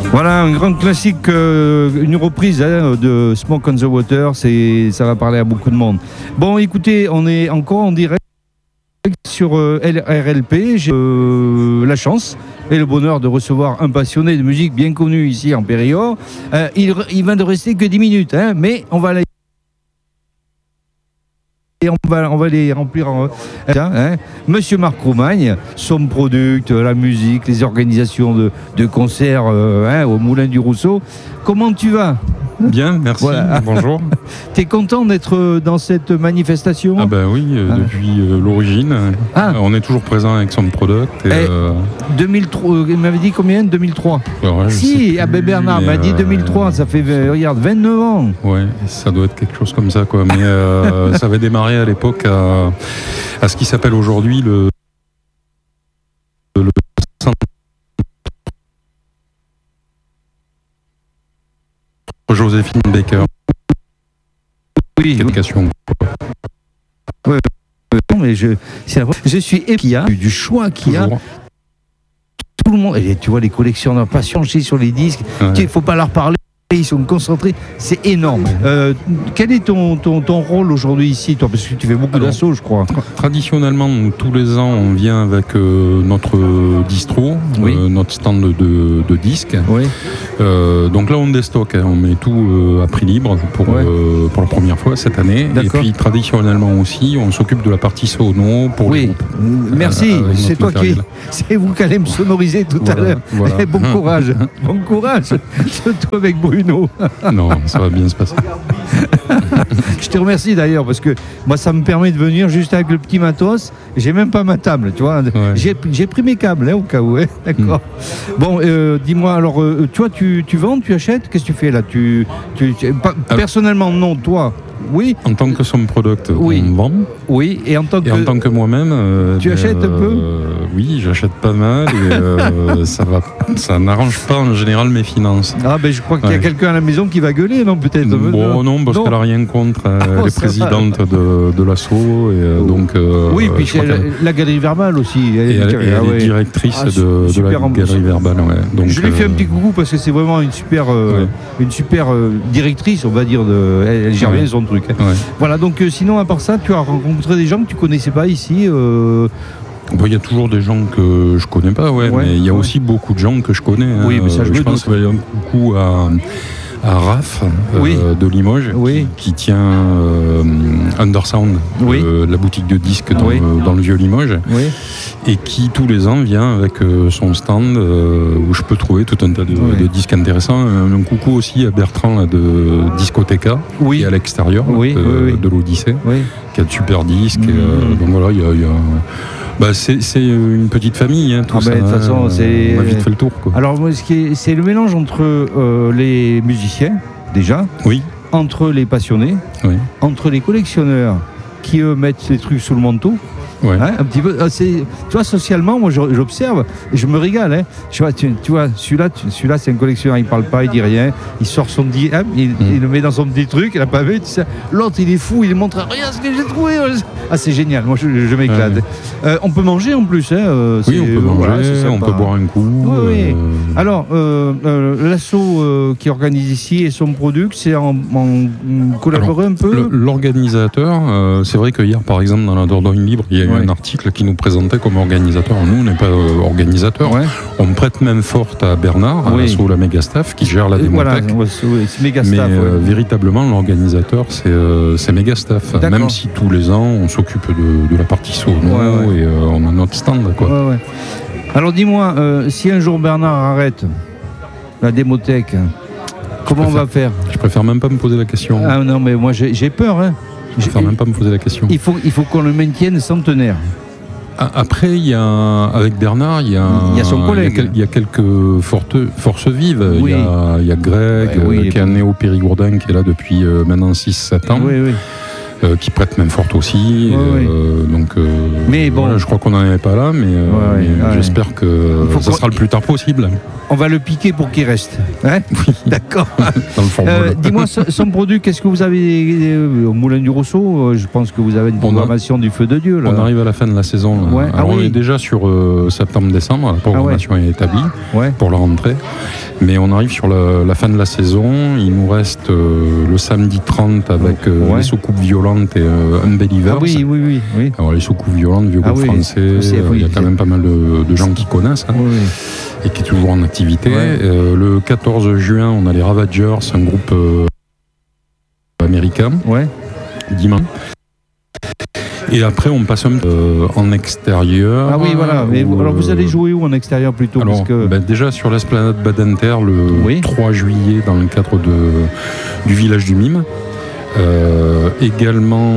Voilà, un grand classique, une reprise de Smoke on the Water, ça va parler à beaucoup de monde. Bon, écoutez, on est encore en direct sur RLP. J'ai la chance et le bonheur de recevoir un passionné de musique bien connu ici en Périgord. Il vient de rester que 10 minutes, hein, mais on va on va les remplir Monsieur Marc Roumagne, son product, la musique, les organisations de concerts au Moulin du Rousseau. Comment tu vas ? Bien, merci, voilà. Bonjour. T'es content d'être dans cette manifestation ? Ah ben oui, depuis l'origine. On est toujours présent avec son product. 2003, il m'avait dit combien ? 2003 ? Ouais, si, Bernard m'a dit 2003, ça fait, regarde, 29 ans. Ouais, ça doit être quelque chose comme ça, quoi. Mais ça avait démarré à l'époque à ce qui s'appelle aujourd'hui le centre Joséphine Baker. Oui, éducation. Oui, mais je suis épié du choix qu'il y a. Tout le monde, et tu vois les collectionneurs passionnés sur les disques, il ne faut pas leur parler. Ils sont concentrés, c'est énorme. Quel est ton rôle aujourd'hui ici, toi ? Parce que tu fais beaucoup d'assauts, je crois. Traditionnellement, tous les ans, on vient avec notre distro, notre stand de disques. Oui. Donc là, on déstocke, on met tout à prix libre pour la première fois cette année. D'accord. Et puis, traditionnellement aussi, on s'occupe de la partie sono pour les groupes. Merci, c'est vous qui allez me sonoriser tout à l'heure. Voilà. Bon courage, bon courage, surtout avec Bruno. Non, ça va bien se passer. Je te remercie d'ailleurs parce que moi ça me permet de venir juste avec le petit matos. J'ai même pas ma table, tu vois. Ouais. J'ai pris mes câbles au cas où. D'accord. Bon, dis-moi alors, toi tu vends, tu achètes, qu'est-ce que tu fais là personnellement non, toi. Oui. En tant que son product, on vend. Oui. Et en tant que moi-même, tu achètes un peu. Oui, j'achète pas mal et ça n'arrange pas en général mes finances. Ah ben je crois qu'il y a quelqu'un à la maison qui va gueuler, non peut-être. Bon, non, parce qu'elle a rien contre. Elle est présidente de l'asso et donc. Oui, puis la galerie verbale aussi. Elle est directrice de la galerie verbale. Ouais. Donc, je lui fais un petit coucou parce que c'est vraiment une super directrice, on va dire. Elle gère bien son truc. Ouais. Voilà, donc sinon, à part ça, tu as rencontré des gens que tu connaissais pas ici Il y a toujours des gens que je connais pas, mais il y a aussi beaucoup de gens que je connais. Oui, mais ça je pense qu'il y a un coucou à Raph de Limoges qui tient Undersound, la boutique de disques dans le vieux Limoges, et qui tous les ans vient avec son stand où je peux trouver tout un tas de disques intéressants. Un coucou aussi à Bertrand là, de Discoteca, qui est à l'extérieur de l'Odyssée, qui a de super disques. Donc voilà, il y a c'est une petite famille, tout ça. De toute façon, on a vite fait le tour. Quoi. Alors, c'est le mélange entre les musiciens, déjà, entre les passionnés, entre les collectionneurs qui, eux, mettent les trucs sous le manteau. Ouais. Un petit peu. Tu vois, socialement, moi, j'observe et je me régale. Tu vois, celui-là, c'est un collectionneur. Il parle pas, il dit rien. Il sort son dit, il le met dans son petit truc. Il a pas vu. L'autre, il est fou. Il montre rien ce que j'ai trouvé. Ah, c'est génial. Moi, je m'éclate. On peut manger en plus. Oui, on peut manger. On peut boire un coup. Alors, l'asso qui organise ici et son product, c'est en collaborer un peu. L'organisateur, c'est vrai que hier, par exemple, dans la Dordogne Libre, il y a eu un article qui nous présentait comme organisateur. Nous, on n'est pas organisateur. On prête même forte à Bernard, l'asso La Mégastaff, qui gère la démothèque. C'est Mégastaff. Mais véritablement, l'organisateur, c'est Mégastaff. Même si tous les ans, on s'occupe de la partie sono et on a notre stand. Quoi. Alors dis-moi, si un jour Bernard arrête la démothèque, comment on va faire ? Je préfère même pas me poser la question. Ah non, mais moi j'ai peur. Je préfère même pas me poser la question. Il faut qu'on le maintienne centenaire. Après, avec Bernard, il y a son collègue. Il y a quelques forces vives. Il y a Greg, qui est un néo-périgourdin, qui est là depuis maintenant 6-7 ans. Qui prête même forte aussi. Donc, mais bon, voilà, je crois qu'on n'en est pas là, mais j'espère que ça sera le plus tard possible. On va le piquer pour qu'il reste. Oui. D'accord. Dis-moi, son produit, qu'est-ce que vous avez au Moulin du Rousseau ? Je pense que vous avez une programmation du feu de Dieu. Là. On arrive à la fin de la saison. Alors on est déjà sur septembre-décembre. La programmation est établie pour la rentrée. Mais on arrive sur la fin de la saison. Il nous reste le samedi 30 avec les soucoupes violentes et Unbelievers. Ah oui. Alors les soucoupes violentes, vieux groupe français, il y a quand même pas mal de gens qui connaissent et qui est toujours en activité. Le 14 juin, on a les Ravagers, un groupe américain. Dimanche. Et après, on passe en extérieur. Ah oui, voilà. Alors, vous allez jouer où en extérieur plutôt? Alors, déjà sur l'esplanade Badinter, le 3 juillet, dans le cadre du village du Mime. Également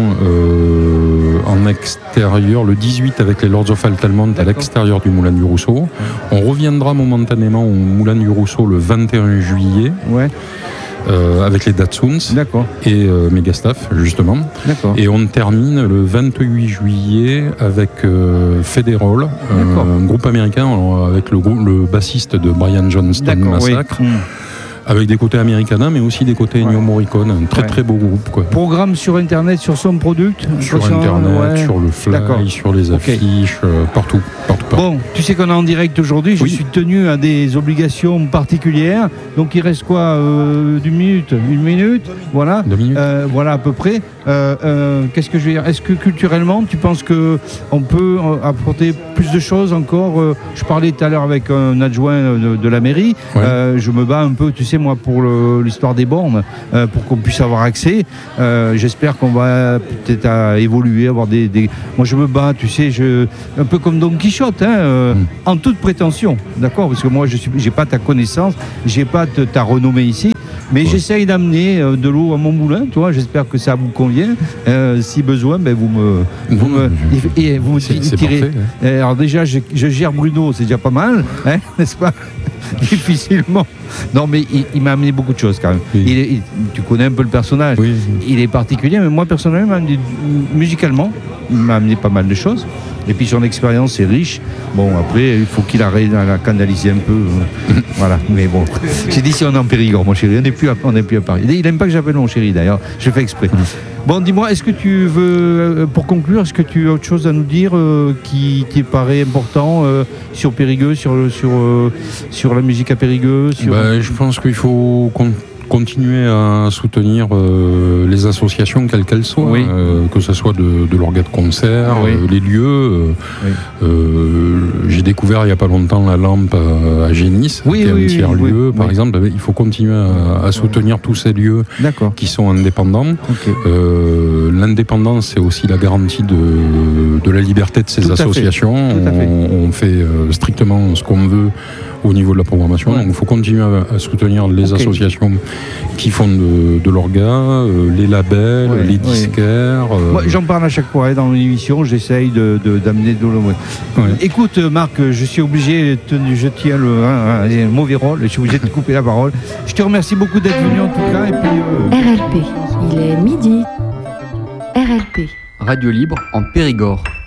en extérieur, le 18 avec les Lords of Altamont à l'extérieur du Moulin du Rousseau. On reviendra momentanément au Moulin du Rousseau le 21 juillet. Avec les Datsuns et Megastaff justement. Et on termine le 28 juillet avec Federal, un groupe américain avec le bassiste de Brian Johnston Massacre. Avec des côtés Americana, mais aussi des côtés Ennio Morricone, un très très beau groupe. Programme sur Internet, sur son product? Sur Internet, sur le fly, sur les affiches, partout. Bon, tu sais qu'on est en direct aujourd'hui, je suis tenu à des obligations particulières, donc il reste quoi, une minute, voilà. 2 minutes. Voilà à peu près. Qu'est-ce que je veux dire? Est-ce que culturellement, tu penses qu'on peut apporter plus de choses encore? Je parlais tout à l'heure avec un adjoint de la mairie, je me bats un peu, tu sais, moi, pour l'histoire des bornes, pour qu'on puisse avoir accès. J'espère qu'on va peut-être évoluer, avoir des... Moi, je me bats, tu sais, un peu comme Don Quichotte, en toute prétention, d'accord? Parce que moi, j'ai pas ta connaissance, j'ai pas ta renommée ici, mais j'essaye d'amener de l'eau à mon moulin, toi. J'espère que ça vous convient. Si besoin, vous me tirez. Alors déjà, je gère Bruno, c'est déjà pas mal, n'est-ce pas? Difficilement. Non, mais il m'a amené beaucoup de choses quand même. Tu connais un peu le personnage. Il est particulier, mais moi personnellement, musicalement, il m'a amené pas mal de choses. Et puis son expérience est riche. Bon, après, il faut qu'il arrête à la canaliser un peu. Voilà. Mais bon, j'ai dit si on est en Périgord, mon chéri. On n'est plus à Paris. Il n'aime pas que j'appelle mon chéri d'ailleurs. Je fais exprès. Bon, dis-moi, est-ce que tu veux, pour conclure, est-ce que tu as autre chose à nous dire qui te paraît important sur Périgueux, sur la musique à Périgueux Je pense qu'il faut continuer à soutenir les associations, quelles qu'elles soient, que ce soit de l'orga de concert, les lieux. J'ai découvert il n'y a pas longtemps la lampe à Génis, qui est un tiers-lieu, par exemple. Il faut continuer à soutenir tous ces lieux qui sont indépendants. L'indépendance, c'est aussi la garantie de la liberté de ces associations. On fait strictement ce qu'on veut au niveau de la programmation. Donc il faut continuer à soutenir les associations qui font de l'orga, les labels, les disquaires. Moi, j'en parle à chaque fois dans l'émission, j'essaye d'amener de l'eau. Écoute Marc, je suis obligé, je tiens le mauvais rôle, je suis obligé de te couper la parole. Je te remercie beaucoup d'être venu en tout cas. Et puis, RLP, il est midi. RLP. Radio libre en Périgord.